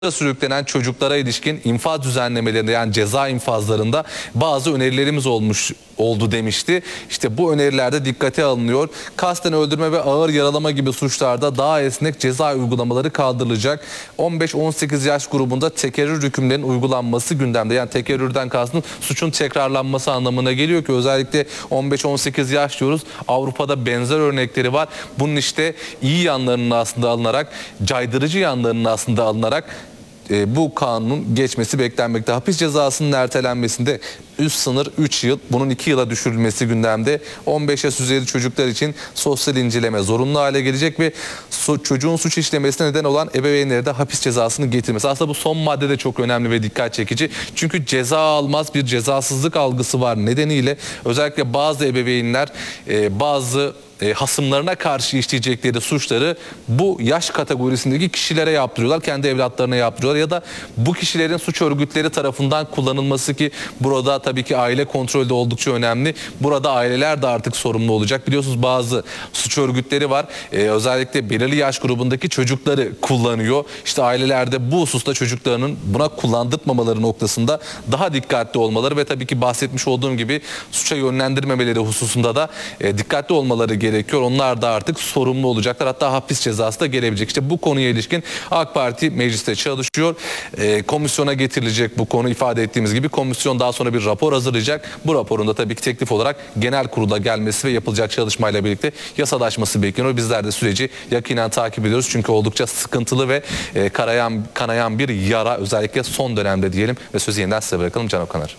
sürüklenen çocuklara ilişkin infaz düzenlemelerinde, yani ceza infazlarında bazı önerilerimiz oldu demişti. İşte bu önerilerde dikkate alınıyor. Kasten öldürme ve ağır yaralama gibi suçlarda daha esnek ceza uygulamaları kaldırılacak. 15-18 yaş grubunda tekerrür hükümlerinin uygulanması gündemde. Yani tekerrürden kastım suçun tekrarlanması anlamına geliyor ki özellikle 15-18 yaş diyoruz. Avrupa'da benzer örnekleri var. Bunun işte iyi yanlarının aslında alınarak, caydırıcı yanlarının aslında alınarak bu kanunun geçmesi beklenmekte. Hapis cezasının ertelenmesinde üst sınır 3 yıl, bunun 2 yıla düşürülmesi gündemde. 15 yaş üzeri çocuklar için sosyal inceleme zorunlu hale gelecek ve çocuğun suç işlemesine neden olan ebeveynlere de hapis cezasını getirmesi. Aslında bu son madde de çok önemli ve dikkat çekici. Çünkü ceza almaz bir cezasızlık algısı var nedeniyle özellikle bazı ebeveynler bazı hasımlarına karşı işleyecekleri suçları bu yaş kategorisindeki kişilere yaptırıyorlar. Kendi evlatlarına yaptırıyorlar ya da bu kişilerin suç örgütleri tarafından kullanılması ki burada tabii ki aile kontrolü de oldukça önemli. Burada aileler de artık sorumlu olacak. Biliyorsunuz bazı suç örgütleri var. Özellikle belirli yaş grubundaki çocukları kullanıyor. İşte ailelerde bu hususta çocuklarının buna kullandırmamaları noktasında daha dikkatli olmaları ve tabii ki bahsetmiş olduğum gibi suça yönlendirmemeleri hususunda da dikkatli olmaları gerekiyor. Onlar da artık sorumlu olacaklar. Hatta hapis cezası da gelebilecek. İşte bu konuya ilişkin AK Parti mecliste çalışıyor. Komisyona getirilecek bu konu, ifade ettiğimiz gibi. Komisyon daha sonra bir rapor hazırlayacak. Bu raporun da tabii ki teklif olarak genel kurula gelmesi ve yapılacak çalışmayla birlikte yasalaşması bekleniyor. Bizler de süreci yakinen takip ediyoruz. Çünkü oldukça sıkıntılı ve kanayan bir yara, özellikle son dönemde diyelim ve sözü yeniden size bırakalım. Can Okaner.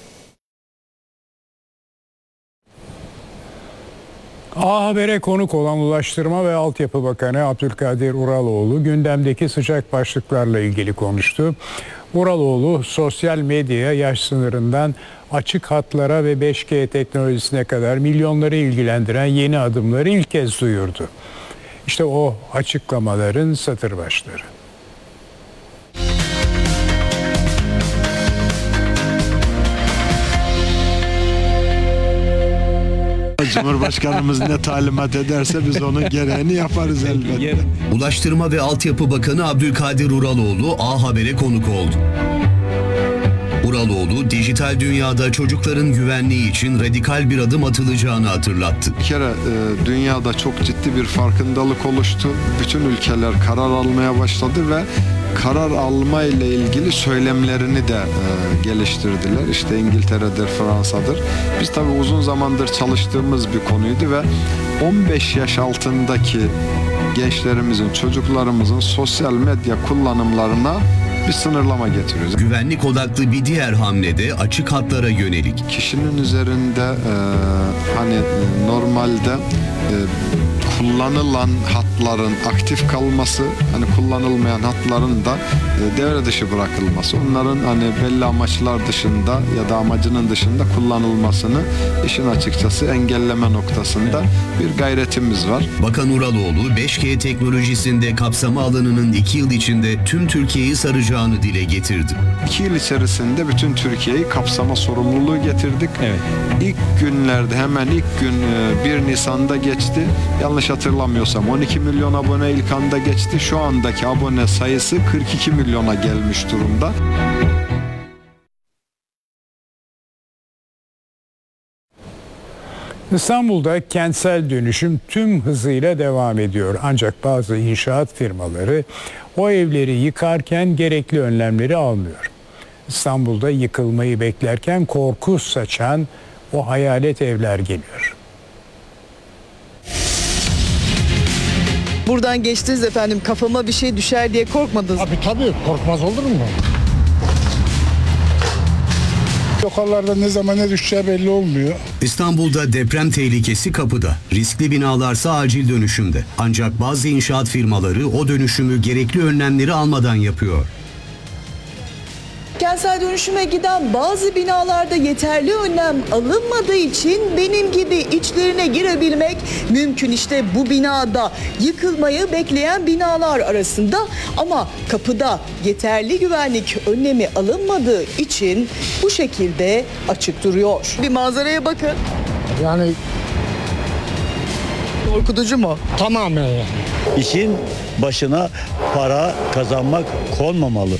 A Haber'e konuk olan Ulaştırma ve Altyapı Bakanı Abdülkadir Uraloğlu gündemdeki sıcak başlıklarla ilgili konuştu. Uraloğlu sosyal medyaya yaş sınırından açık hatlara ve 5G teknolojisine kadar milyonları ilgilendiren yeni adımları ilk kez duyurdu. İşte o açıklamaların satır başları. Cumhurbaşkanımız ne talimat ederse biz onun gereğini yaparız elbette. Ulaştırma ve Altyapı Bakanı Abdülkadir Uraloğlu A Haber'e konuk oldu. Uraloğlu, dijital dünyada çocukların güvenliği için radikal bir adım atılacağını hatırlattı. Bir kere dünyada çok ciddi bir farkındalık oluştu. Bütün ülkeler karar almaya başladı ve karar alma ile ilgili söylemlerini de geliştirdiler. İşte İngiltere'dir, Fransa'dır. Biz tabii uzun zamandır çalıştığımız bir konuydu ve 15 yaş altındaki gençlerimizin, çocuklarımızın sosyal medya kullanımlarına bir sınırlama getiriyoruz. Güvenlik odaklı bir diğer hamlede açık hatlara yönelik. Kişinin üzerinde normalde kullanılan hatların aktif kalması, kullanılmayan hatların da devre dışı bırakılması, onların belli amaçlar dışında ya da amacının dışında kullanılmasını işin açıkçası engelleme noktasında bir gayretimiz var. Bakan Uraloğlu, 5G teknolojisinde kapsama alanının 2 yıl içinde tüm Türkiye'yi saracağını dile getirdi. 2 yıl içerisinde bütün Türkiye'yi kapsama sorumluluğu getirdik. Evet. İlk günlerde, hemen ilk gün 1 Nisan'da geçti. Yanlış hatırlamıyorsam 12 milyon abone ilk anda geçti. Şu andaki abone sayısı 42 milyona gelmiş durumda. İstanbul'da kentsel dönüşüm tüm hızıyla devam ediyor. Ancak bazı inşaat firmaları o evleri yıkarken gerekli önlemleri almıyor. İstanbul'da yıkılmayı beklerken korku saçan o hayalet evler geliyor. Buradan geçtiniz efendim, kafama bir şey düşer diye korkmadınız. Tabii korkmaz olur mu? Yukarılarda ne zaman ne düşeceği belli olmuyor. İstanbul'da deprem tehlikesi kapıda. Riskli binalarsa acil dönüşümde. Ancak bazı inşaat firmaları o dönüşümü gerekli önlemleri almadan yapıyor. Kentsel dönüşüme giden bazı binalarda yeterli önlem alınmadığı için benim gibi içlerine girebilmek mümkün. İşte bu binada yıkılmayı bekleyen binalar arasında, ama kapıda yeterli güvenlik önlemi alınmadığı için bu şekilde açık duruyor. Bir manzaraya bakın. Yani korkutucu mu? tamamen yani. İşin başına para kazanmak konmamalı.